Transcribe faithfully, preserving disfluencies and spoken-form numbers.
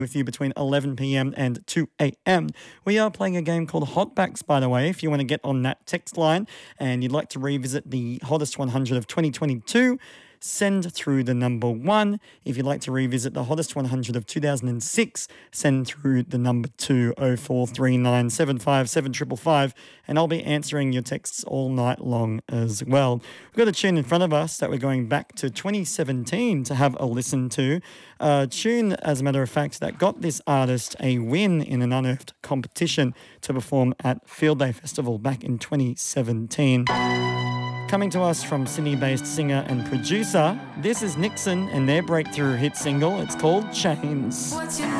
with you between eleven p.m. and two a.m. We are playing a game called Hotbacks, by the way. If you want to get on that text line and you'd like to revisit the hottest one hundred of twenty twenty-two, send through the number one. If you'd like to revisit the hottest one hundred of two thousand six, send through the number two, oh four three nine seven five seven five five, and I'll be answering your texts all night long as well. We've got a tune in front of us that we're going back to twenty seventeen to have a listen to. A tune, as a matter of fact, that got this artist a win in an Unearthed competition to perform at Field Day Festival back in twenty seventeen. Coming to us from Sydney-based singer and producer, this is Nixon and their breakthrough hit single. It's called Chains. What's your